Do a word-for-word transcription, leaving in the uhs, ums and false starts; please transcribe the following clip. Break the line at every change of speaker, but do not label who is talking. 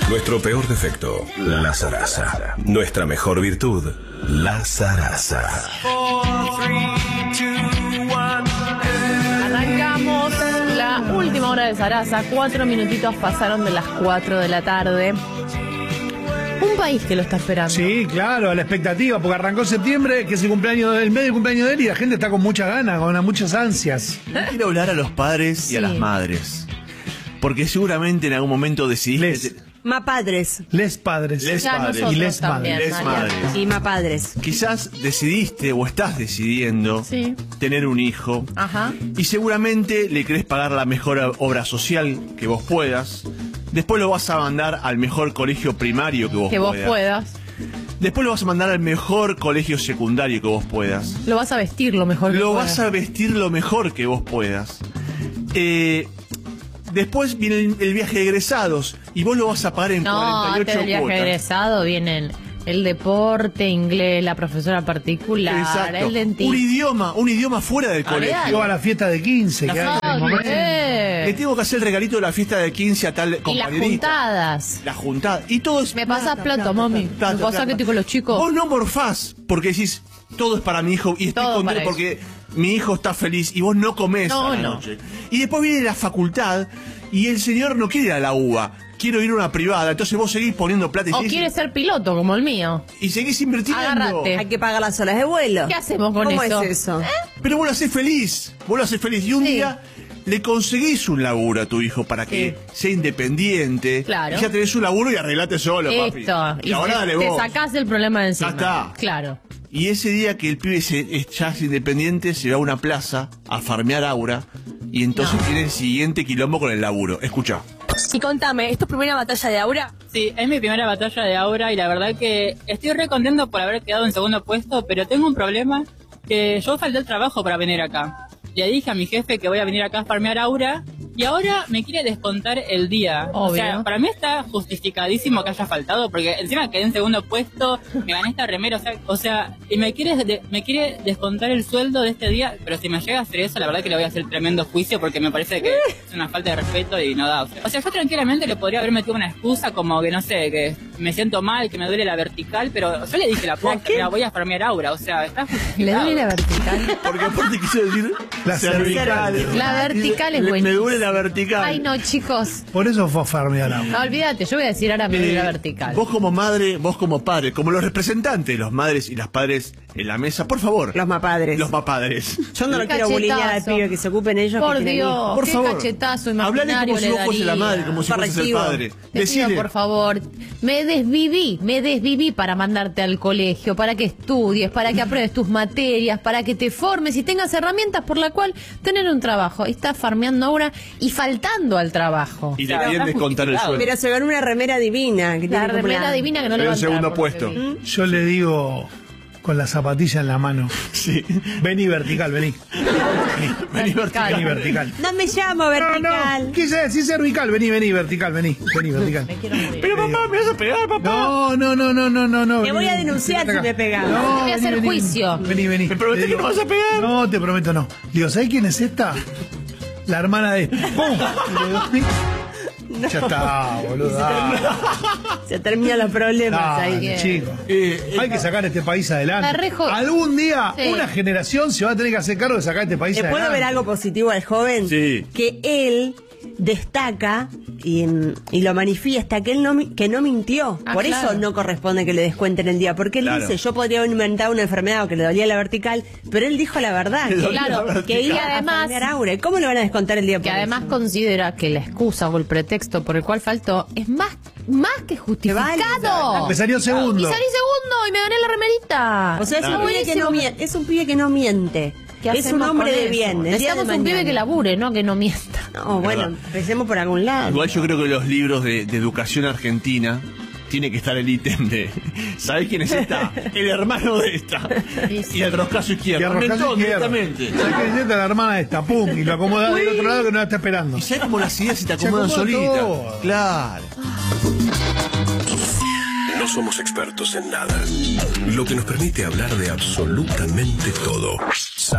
Nuestro peor defecto, la zaraza. Nuestra mejor virtud, la zaraza.
Arrancamos la última hora de Zaraza. Cuatro minutitos pasaron de las cuatro de la tarde. Un país que lo está esperando.
Sí, claro, a la expectativa, porque arrancó septiembre, que es el cumpleaños, el medio cumpleaños de él, y la gente está con muchas ganas, con muchas ansias.
Quiero hablar a los padres
Sí.
y a las madres. Porque seguramente en algún momento decidiste...
Les,
Ma padres.
les padres.
Les
Ya
padres.
nosotros
Y les
también,
Les
María.
madres.
Y ma padres.
Quizás decidiste o estás decidiendo
Sí.
tener un hijo.
Ajá.
Y seguramente le querés pagar la mejor obra social que vos puedas. Después lo vas a mandar al mejor colegio primario que vos
Que vos
puedas.
puedas.
Después lo vas a mandar al mejor colegio secundario que vos puedas.
Lo vas a vestir lo mejor que
Lo
puedas.
vas a vestir lo mejor que vos puedas. Eh, después viene el, el viaje de egresados y vos lo vas a pagar en
No,
cuarenta y
antes
ocho
del viaje
cuotas.
egresado vienen el deporte, inglés, la profesora particular,
Exacto.
el dentista.
Un idioma, un idioma fuera del colegio.
dale.
Yo a la fiesta de quince, que
Ah,
hay en el momento.
¿qué?
Le tengo que hacer el regalito de la fiesta de quince a tal
Y las
compañerita.
juntadas.
La juntada. Y todo es
Me pasás plata,
plata,
mami.
plata,
Me pasás
plata.
que estoy con los chicos.
Vos no morfás porque decís, todo es para mi hijo y estoy
Todo
contento
para
porque mi hijo está feliz y vos no comés
No,
a la
no.
noche. Y después viene la facultad y el señor no quiere ir a la U B A, quiero ir a una privada. Entonces vos seguís poniendo plata y
O
seguís,
quieres ser piloto como el mío.
y seguís invirtiendo.
Agárrate.
Hay que pagar las horas de vuelo.
¿Qué hacemos con
¿Cómo
eso?
es eso?
Pero vos lo hacés feliz. Vos lo hacés feliz. Y un
Sí.
día le conseguís un laburo a tu hijo para que sea independiente.
Claro.
Y ya tenés un laburo y arreglate solo, papi.
Esto.
Y, ahora
te,
dale
te
vos.
sacás el problema de encima.
Ya está.
Claro.
Y ese día que el pibe se, es, ya es independiente, se va a una plaza a farmear aura. Y entonces
No.
tiene el siguiente quilombo con el laburo. Escucha.
Y contame, ¿es tu primera batalla de Aura?
Sí, es mi primera batalla de Aura y la verdad que estoy re contento por haber quedado en segundo puesto, pero tengo un problema que yo falté el trabajo para venir acá. Le dije a mi jefe que voy a venir acá a farmear Aura y ahora me quiere descontar el día.
Obvio.
O sea, para mí está justificadísimo que haya faltado porque encima quedé en segundo puesto, me gané esta remera, o sea, o sea y me quiere, de- me quiere descontar el sueldo de este día, pero si me llega a hacer eso, la verdad que le voy a hacer tremendo juicio porque me parece que es una falta de respeto y no da. O sea, o sea, yo tranquilamente le podría haber metido una excusa como que no sé, que me siento mal, que me duele la vertical, pero yo le dije la posta, mira, voy a farmear Aura, o sea, está
Le
justificado.
duele la vertical.
Porque aparte quise decir
La cervical.
La vertical es
Le-
buenísima.
Me duele la vertical.
Ay, no, chicos.
Por eso fue a farmear agua.
No, olvídate. Yo voy a decir ahora me duele
Eh,
la vertical.
Vos como madre, vos como padre, como los representantes, los madres y las padres en la mesa, por favor.
Los mapadres.
Los mapadres.
Yo no lo
Qué
quiero bulinear al
cachetazo.
pibe, que se ocupen ellos.
Por
que tienen hijos.
Dios,
Por
qué
favor.
cachetazo
Hablale
imaginario
como si
le
vos fuese la
daría.
madre, como si fuese el
Correctivo.
padre.
Te
Decile.
pido, por favor, me desviví, me desviví para mandarte al colegio, para que estudies, para que apruebes tus materias, para que te formes y tengas herramientas por la cual tener un trabajo. Y estás farmeando ahora y faltando al trabajo.
Y le
Claro,
quieren
está
descontar el
justificado.
sueldo.
Pero se ganó una remera divina. Que
La
tiene
remera
como
divina que no le
Pero
va a
en
entrar,
segundo
por lo que
puesto.
vi.
Yo le digo con la zapatilla en la mano.
Sí.
Vení vertical, vení.
Vení,
Vertical.
Vení vertical.
No me llamo
No,
vertical.
no, quise decir cervical. Vení, vení, vertical, vení. Vení, vertical.
Me quiero morir.
Pero papá, me vas a pegar, papá.
No, no, no, no, no, no, no.
Te voy a denunciar si me pegas.
No,
Te voy a
vení,
hacer
vení,
juicio.
Vení, vení.
¿Me prometés
Te digo-
que no vas a pegar?
No, te prometo no. Digo, ¿sabés quién es esta? La hermana de este. ¡Pum! Le doy- Ya está, boludo.
Se terminan los problemas ahí.
Dale, chico.
Eh,
Hay que sacar este país adelante.
Me rejo-
Algún día,
Sí.
una generación se va a tener que hacer cargo de sacar este país
¿Te puedo
adelante.
ver algo positivo al joven?
Sí.
Que él destaca y, y lo manifiesta que él no mi- que no mintió.
Ah,
Por
claro.
eso no corresponde que le descuenten el día. Porque él
Claro.
dice, yo podría haber inventado una enfermedad o que le dolía la vertical, pero él dijo la verdad.
Le
Que,
dolía
Claro,
la vertical.
que iba
Y además-
a farmear Aura. ¿Y cómo le van a descontar el día por
Que además
eso?
considera que la excusa o el pretexto por el cual faltó es más, más que justificado.
válida.
Me salió segundo.
Y salí segundo y me gané la remerita.
O sea, es,
Claro.
un pibe que no miente, es un pibe que no miente.
¿Qué
Es un
hacemos
hombre
con
de
eso?
bien. El día de
Necesitamos un pibe
mañana.
que labure, no que no mienta.
No, bueno,
verdad.
empecemos por algún lado.
Igual yo creo que los libros de, de educación argentina tiene que estar el ítem de ¿sabés quién es esta? El hermano de esta.
Sí, sí.
Y el roscazo
Y
izquierdo.
arrojás
Mentón
izquierdo.
directamente.
¿Sabés quién es esta? La hermana de esta. Pum. Y lo acomoda del otro lado que no la está esperando.
Y sabés cómo las ideas se te
Se
acomodan
acomoda
solitas.
todo.
Claro.
No somos expertos en nada, lo que nos permite hablar de absolutamente todo.